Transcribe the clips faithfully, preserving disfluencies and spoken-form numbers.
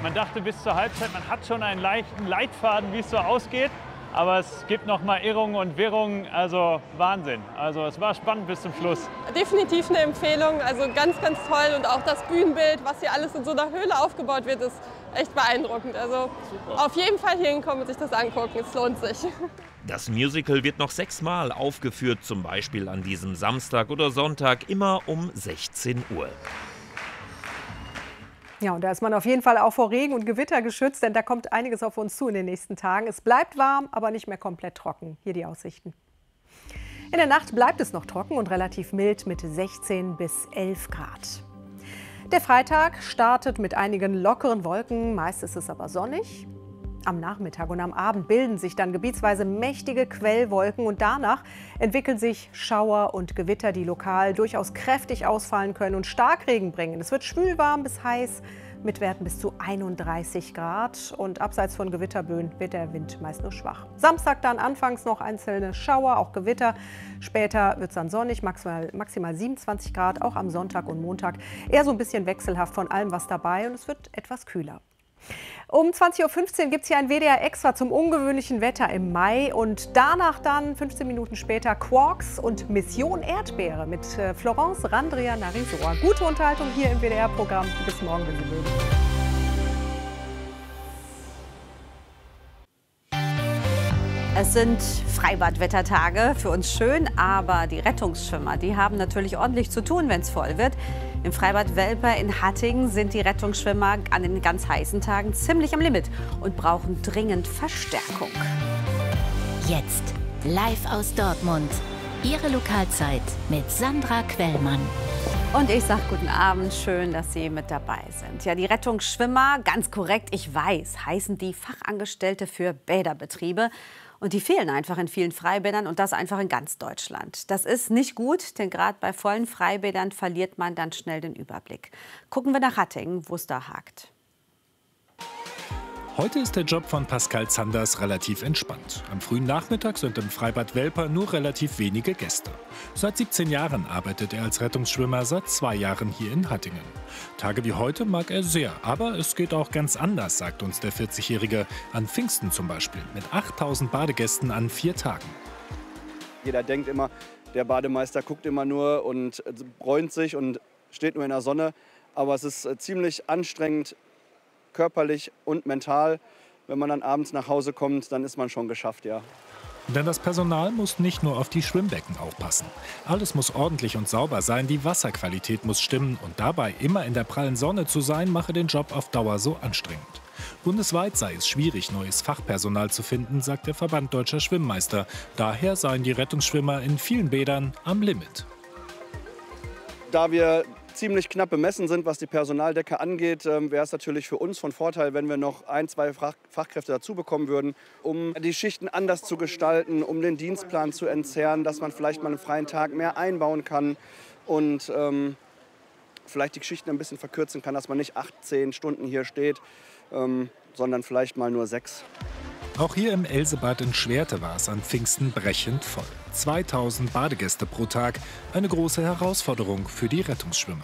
Man dachte bis zur Halbzeit, man hat schon einen leichten Leitfaden, wie es so ausgeht. Aber es gibt noch mal Irrungen und Wirrungen, also Wahnsinn. Also es war spannend bis zum Schluss. Definitiv eine Empfehlung, also ganz, ganz toll. Und auch das Bühnenbild, was hier alles in so einer Höhle aufgebaut wird, ist echt beeindruckend. Also super. Auf jeden Fall hier hinkommen und sich das angucken, es lohnt sich. Das Musical wird noch sechsmal aufgeführt, zum Beispiel an diesem Samstag oder Sonntag, immer um sechzehn Uhr. Ja, und da ist man auf jeden Fall auch vor Regen und Gewitter geschützt, denn da kommt einiges auf uns zu in den nächsten Tagen. Es bleibt warm, aber nicht mehr komplett trocken. Hier die Aussichten. In der Nacht bleibt es noch trocken und relativ mild mit sechzehn bis elf Grad. Der Freitag startet mit einigen lockeren Wolken, meist ist es aber sonnig. Am Nachmittag und am Abend bilden sich dann gebietsweise mächtige Quellwolken und danach entwickeln sich Schauer und Gewitter, die lokal durchaus kräftig ausfallen können und Starkregen bringen. Es wird schwülwarm bis heiß mit Werten bis zu einunddreißig Grad und abseits von Gewitterböen wird der Wind meist nur schwach. Samstag dann anfangs noch einzelne Schauer, auch Gewitter. Später wird es dann sonnig, maximal, maximal siebenundzwanzig Grad, auch am Sonntag und Montag. Eher so ein bisschen wechselhaft von allem was dabei und es wird etwas kühler. Um zwanzig Uhr fünfzehn gibt es hier ein W D R Extra zum ungewöhnlichen Wetter im Mai und danach dann fünfzehn Minuten später Quarks und Mission Erdbeere mit Florence Randria Narisora. Gute Unterhaltung hier im W D R-Programm. Bis morgen, wenn Sie mögen. Es sind Freibadwettertage, für uns schön, aber die Rettungsschwimmer, die haben natürlich ordentlich zu tun, wenn es voll wird. Im Freibad Welper in Hattingen sind die Rettungsschwimmer an den ganz heißen Tagen ziemlich am Limit und brauchen dringend Verstärkung. Jetzt live aus Dortmund. Ihre Lokalzeit mit Sandra Quellmann. Und ich sage guten Abend, schön, dass Sie mit dabei sind. Ja, die Rettungsschwimmer, ganz korrekt, ich weiß, heißen die Fachangestellte für Bäderbetriebe. Und die fehlen einfach in vielen Freibädern und das einfach in ganz Deutschland. Das ist nicht gut, denn gerade bei vollen Freibädern verliert man dann schnell den Überblick. Gucken wir nach Hattingen, wo es da hakt. Heute ist der Job von Pascal Zanders relativ entspannt. Am frühen Nachmittag sind im Freibad Welper nur relativ wenige Gäste. Seit siebzehn Jahren arbeitet er als Rettungsschwimmer, seit zwei Jahren hier in Hattingen. Tage wie heute mag er sehr, aber es geht auch ganz anders, sagt uns der vierzigjährige. An Pfingsten zum Beispiel, mit achttausend Badegästen an vier Tagen. Jeder denkt immer, der Bademeister guckt immer nur und bräunt sich und steht nur in der Sonne. Aber es ist ziemlich anstrengend, körperlich und mental. Wenn man dann abends nach Hause kommt, dann ist man schon geschafft, ja. Denn das Personal muss nicht nur auf die Schwimmbecken aufpassen. Alles muss ordentlich und sauber sein, die Wasserqualität muss stimmen und dabei immer in der prallen Sonne zu sein, mache den Job auf Dauer so anstrengend. Bundesweit sei es schwierig, neues Fachpersonal zu finden, sagt der Verband Deutscher Schwimmmeister. Daher seien die Rettungsschwimmer in vielen Bädern am Limit. Da wir ziemlich knapp bemessen sind, was die Personaldecke angeht, äh, wäre es natürlich für uns von Vorteil, wenn wir noch ein, zwei Fach Fachkräfte dazu bekommen würden, um die Schichten anders zu gestalten, um den Dienstplan zu entzerren, dass man vielleicht mal einen freien Tag mehr einbauen kann und ähm, vielleicht die Schichten ein bisschen verkürzen kann, dass man nicht acht, zehn Stunden hier steht, ähm, sondern vielleicht mal nur sechs. Auch hier im Elsebad in Schwerte war es an Pfingsten brechend voll. zweitausend Badegäste pro Tag, eine große Herausforderung für die Rettungsschwimmer.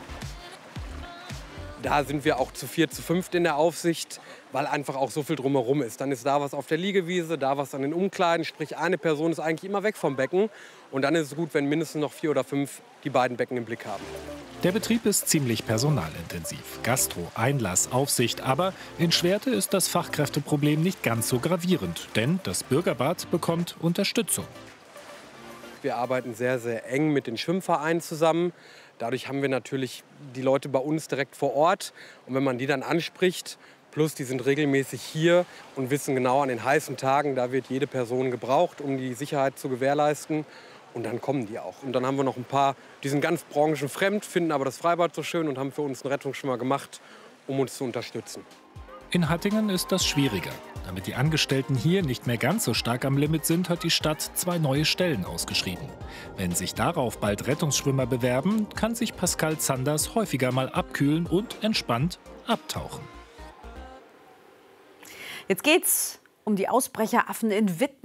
Da sind wir auch zu viert, zu fünft in der Aufsicht, weil einfach auch so viel drumherum ist. Dann ist da was auf der Liegewiese, da was an den Umkleiden, sprich eine Person ist eigentlich immer weg vom Becken. Und dann ist es gut, wenn mindestens noch vier oder fünf die beiden Becken im Blick haben. Der Betrieb ist ziemlich personalintensiv. Gastro, Einlass, Aufsicht. Aber in Schwerte ist das Fachkräfteproblem nicht ganz so gravierend. Denn das Bürgerbad bekommt Unterstützung. Wir arbeiten sehr, sehr eng mit den Schwimmvereinen zusammen. Dadurch haben wir natürlich die Leute bei uns direkt vor Ort. Und wenn man die dann anspricht, plus die sind regelmäßig hier und wissen genau, an den heißen Tagen, da wird jede Person gebraucht, um die Sicherheit zu gewährleisten. Und dann kommen die auch. Und dann haben wir noch ein paar, die sind ganz branchenfremd, finden aber das Freibad so schön und haben für uns einen Rettungsschwimmer gemacht, um uns zu unterstützen. In Hattingen ist das schwieriger. Damit die Angestellten hier nicht mehr ganz so stark am Limit sind, hat die Stadt zwei neue Stellen ausgeschrieben. Wenn sich darauf bald Rettungsschwimmer bewerben, kann sich Pascal Zanders häufiger mal abkühlen und entspannt abtauchen. Jetzt geht's um die Ausbrecheraffen in Witten.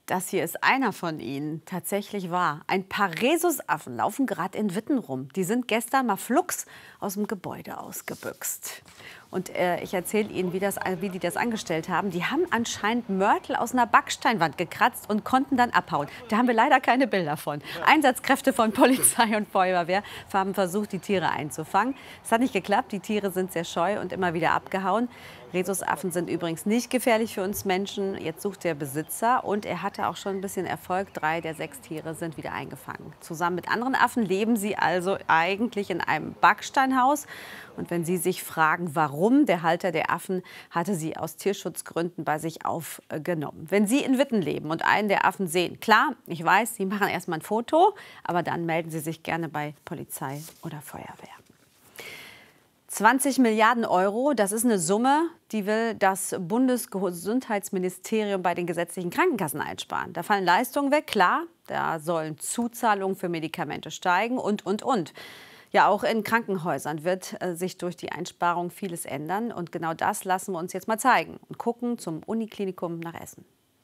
Das hier ist einer von ihnen, tatsächlich wahr. Ein paar Rhesusaffen laufen gerade in Witten rum. Die sind gestern mal flugs aus dem Gebäude ausgebüxt. Und äh, ich erzähle Ihnen, wie, das, wie die das angestellt haben. Die haben anscheinend Mörtel aus einer Backsteinwand gekratzt und konnten dann abhauen. Da haben wir leider keine Bilder von. Einsatzkräfte von Polizei und Feuerwehr haben versucht, die Tiere einzufangen. Es hat nicht geklappt. Die Tiere sind sehr scheu und immer wieder abgehauen. Rhesusaffen sind übrigens nicht gefährlich für uns Menschen. Jetzt sucht der Besitzer und er hatte auch schon ein bisschen Erfolg. Drei der sechs Tiere sind wieder eingefangen. Zusammen mit anderen Affen leben sie also eigentlich in einem Backsteinhaus. Und wenn Sie sich fragen, warum, der Halter der Affen hatte sie aus Tierschutzgründen bei sich aufgenommen. Wenn Sie in Witten leben und einen der Affen sehen, klar, ich weiß, Sie machen erst mal ein Foto, aber dann melden Sie sich gerne bei Polizei oder Feuerwehr. zwanzig Milliarden Euro, das ist eine Summe, die will das Bundesgesundheitsministerium bei den gesetzlichen Krankenkassen einsparen. Da fallen Leistungen weg, klar, da sollen Zuzahlungen für Medikamente steigen und, und, und. Ja, auch in Krankenhäusern wird äh, sich durch die Einsparung vieles ändern. Und genau das lassen wir uns jetzt mal zeigen und gucken zum Uniklinikum nach Essen.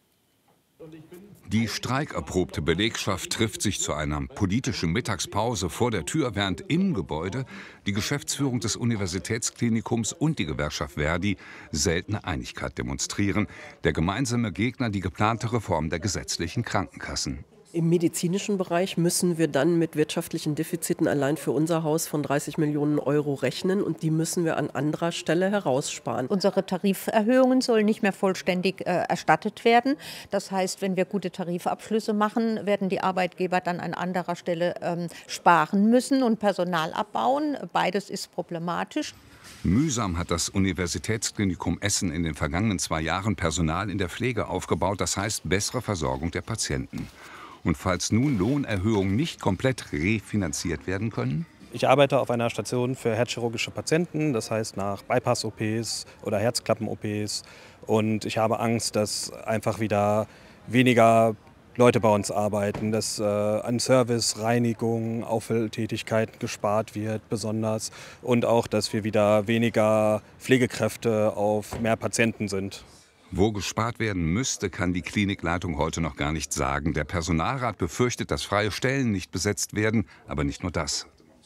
Die streikerprobte Belegschaft trifft sich zu einer politischen Mittagspause vor der Tür, während im Gebäude die Geschäftsführung des Universitätsklinikums und die Gewerkschaft Verdi seltene Einigkeit demonstrieren. Der gemeinsame Gegner die geplante Reform der gesetzlichen Krankenkassen. Im medizinischen Bereich müssen wir dann mit wirtschaftlichen Defiziten allein für unser Haus von dreißig Millionen Euro rechnen und die müssen wir an anderer Stelle heraussparen. Unsere Tariferhöhungen sollen nicht mehr vollständig äh, erstattet werden. Das heißt, wenn wir gute Tarifabschlüsse machen, werden die Arbeitgeber dann an anderer Stelle ähm, sparen müssen und Personal abbauen. Beides ist problematisch. Mühsam hat das Universitätsklinikum Essen in den vergangenen zwei Jahren Personal in der Pflege aufgebaut, das heißt bessere Versorgung der Patienten. Und falls nun Lohnerhöhungen nicht komplett refinanziert werden können? Ich arbeite auf einer Station für herzchirurgische Patienten, das heißt nach Bypass-O Ps oder Herzklappen-O Ps. Und ich habe Angst, dass einfach wieder weniger Leute bei uns arbeiten, dass äh, an Service, Reinigung, Auffülltätigkeiten gespart wird besonders. Und auch, dass wir wieder weniger Pflegekräfte auf mehr Patienten sind. Wo gespart werden müsste, kann die Klinikleitung heute noch gar nicht sagen. Der Personalrat befürchtet, dass freie Stellen nicht besetzt werden, aber nicht nur das.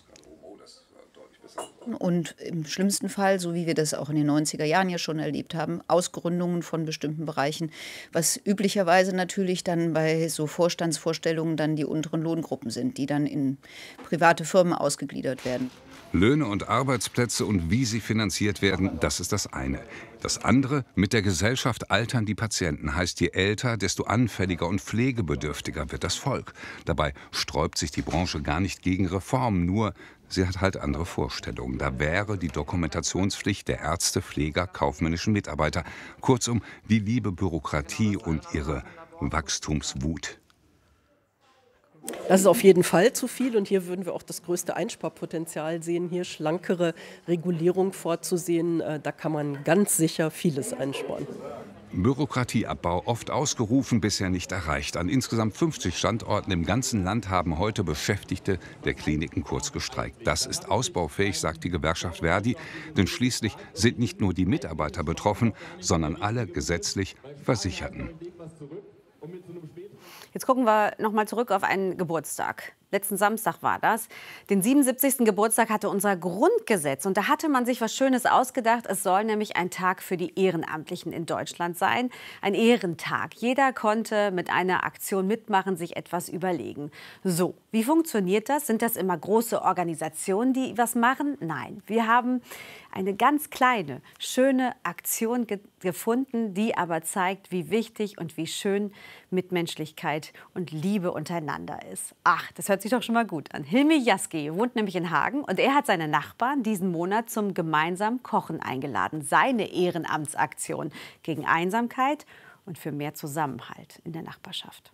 Und im schlimmsten Fall, so wie wir das auch in den neunziger Jahren ja schon erlebt haben, Ausgründungen von bestimmten Bereichen, was üblicherweise natürlich dann bei so Vorstandsvorstellungen dann die unteren Lohngruppen sind, die dann in private Firmen ausgegliedert werden. Löhne und Arbeitsplätze und wie sie finanziert werden, das ist das eine. Das andere, mit der Gesellschaft altern die Patienten. Heißt, je älter, desto anfälliger und pflegebedürftiger wird das Volk. Dabei sträubt sich die Branche gar nicht gegen Reformen, nur sie hat halt andere Vorstellungen. Da wäre die Dokumentationspflicht der Ärzte, Pfleger, kaufmännischen Mitarbeiter. Kurzum, die liebe Bürokratie und ihre Wachstumswut. Das ist auf jeden Fall zu viel und hier würden wir auch das größte Einsparpotenzial sehen, hier schlankere Regulierung vorzusehen. Da kann man ganz sicher vieles einsparen. Bürokratieabbau oft ausgerufen, bisher nicht erreicht. An insgesamt fünfzig Standorten im ganzen Land haben heute Beschäftigte der Kliniken kurz gestreikt. Das ist ausbaufähig, sagt die Gewerkschaft Verdi, denn schließlich sind nicht nur die Mitarbeiter betroffen, sondern alle gesetzlich Versicherten. Jetzt gucken wir noch mal zurück auf einen Geburtstag. Letzten Samstag war das. Den siebenundsiebzigsten Geburtstag hatte unser Grundgesetz. Und da hatte man sich was Schönes ausgedacht. Es soll nämlich ein Tag für die Ehrenamtlichen in Deutschland sein. Ein Ehrentag. Jeder konnte mit einer Aktion mitmachen, sich etwas überlegen. So, wie funktioniert das? Sind das immer große Organisationen, die was machen? Nein, wir haben eine ganz kleine, schöne Aktion ge- gefunden, die aber zeigt, wie wichtig und wie schön Mitmenschlichkeit und Liebe untereinander ist. Ach, das hört sich doch schon mal gut an. Hilmi Jaski wohnt nämlich in Hagen und er hat seine Nachbarn diesen Monat zum gemeinsamen Kochen eingeladen. Seine Ehrenamtsaktion gegen Einsamkeit und für mehr Zusammenhalt in der Nachbarschaft.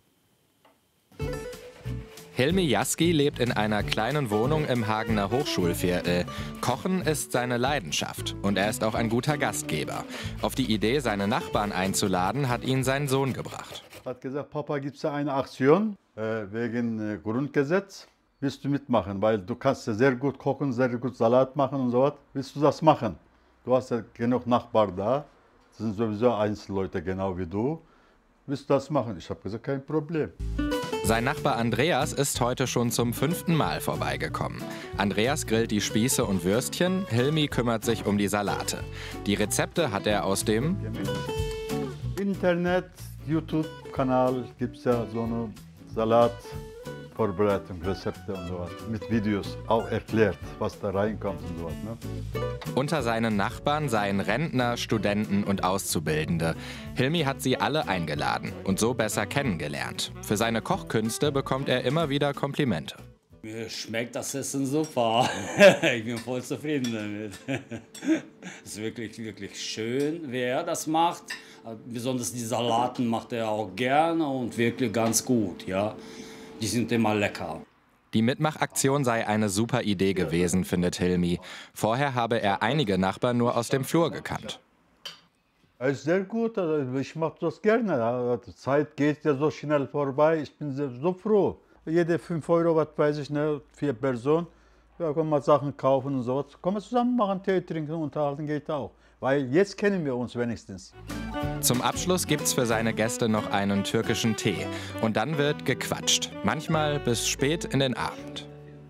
Hilmi Jaski lebt in einer kleinen Wohnung im Hagener Hochschulviertel. Kochen ist seine Leidenschaft und er ist auch ein guter Gastgeber. Auf die Idee, seine Nachbarn einzuladen, hat ihn sein Sohn gebracht. Er hat gesagt, Papa, gibt es eine Aktion äh, wegen äh, Grundgesetz. Willst du mitmachen? Weil du kannst ja sehr gut kochen, sehr gut Salat machen und so was. Willst du das machen? Du hast ja genug Nachbarn da. Das sind sowieso Einzelleute, genau wie du. willst du das machen? Ich habe gesagt, kein Problem. Sein Nachbar Andreas ist heute schon zum fünften Mal vorbeigekommen. Andreas grillt die Spieße und Würstchen, Hilmi kümmert sich um die Salate. Die Rezepte hat er aus dem Internet, YouTube-Kanal gibt es ja so eine Salatvorbereitung, Rezepte und so was. Mit Videos auch erklärt, was da reinkommt und so was. Ne? Unter seinen Nachbarn seien Rentner, Studenten und Auszubildende. Hilmi hat sie alle eingeladen und so besser kennengelernt. Für seine Kochkünste bekommt er immer wieder Komplimente. Mir schmeckt das Essen super. Ich bin voll zufrieden damit. Es ist wirklich, wirklich schön, wie er das macht. Besonders die Salaten macht er auch gerne und wirklich ganz gut. Ja. Die sind immer lecker. Die Mitmachaktion sei eine super Idee gewesen, findet Hilmi. Vorher habe er einige Nachbarn nur aus dem Flur gekannt. Es ist sehr gut, also ich mache das gerne. Die Zeit geht ja so schnell vorbei, ich bin so froh. Jede fünf Euro, was weiß ich, ne, vier Personen, ja, können wir Sachen kaufen und so. Können wir zusammen machen, Tee trinken, unterhalten geht auch. Weil jetzt kennen wir uns wenigstens. Zum Abschluss gibt's für seine Gäste noch einen türkischen Tee. Und dann wird gequatscht. Manchmal bis spät in den Abend.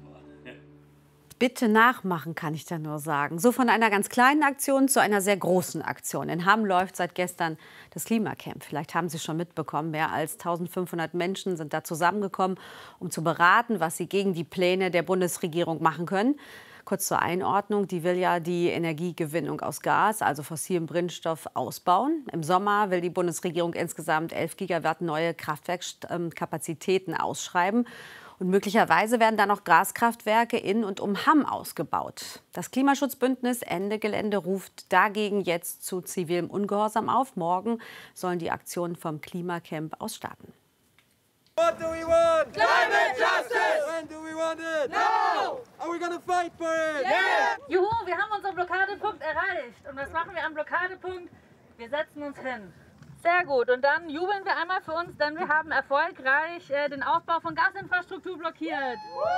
Bitte nachmachen, kann ich da nur sagen. So von einer ganz kleinen Aktion zu einer sehr großen Aktion. In Hamm läuft seit gestern das Klimacamp. Vielleicht haben Sie schon mitbekommen, mehr als eintausendfünfhundert Menschen sind da zusammengekommen, um zu beraten, was sie gegen die Pläne der Bundesregierung machen können. Kurz zur Einordnung, die will ja die Energiegewinnung aus Gas, also fossilem Brennstoff, ausbauen. Im Sommer will die Bundesregierung insgesamt elf Gigawatt neue Kraftwerkskapazitäten ausschreiben. Und möglicherweise werden dann noch Gaskraftwerke in und um Hamm ausgebaut. Das Klimaschutzbündnis Ende Gelände ruft dagegen jetzt zu zivilem Ungehorsam auf. Morgen sollen die Aktionen vom Klimacamp aus starten. What do we want? Climate justice! When do we want it? Now! Are we gonna fight for it? Yeah! Juhu, wir haben unseren Blockadepunkt erreicht. Und was machen wir am Blockadepunkt? Wir setzen uns hin. Sehr gut. Und dann jubeln wir einmal für uns, denn wir haben erfolgreich äh, den Aufbau von Gasinfrastruktur blockiert.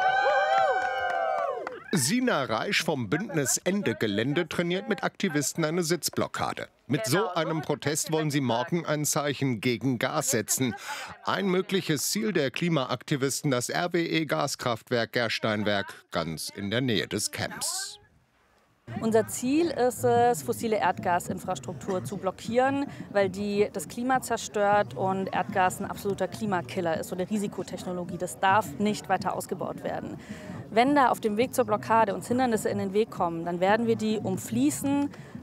Sina Reisch vom Bündnis Ende Gelände trainiert mit Aktivisten eine Sitzblockade. Mit so einem Protest wollen sie morgen ein Zeichen gegen Gas setzen. Ein mögliches Ziel der Klimaaktivisten, das R W E-Gaskraftwerk Gersteinwerk, ganz in der Nähe des Camps. Unser Ziel ist es, fossile Erdgasinfrastruktur zu blockieren, weil die das Klima zerstört und Erdgas ein absoluter Klimakiller ist, so eine Risikotechnologie. Das darf nicht weiter ausgebaut werden. Wenn da auf dem Weg zur Blockade uns Hindernisse in den Weg kommen, dann werden wir die umfließen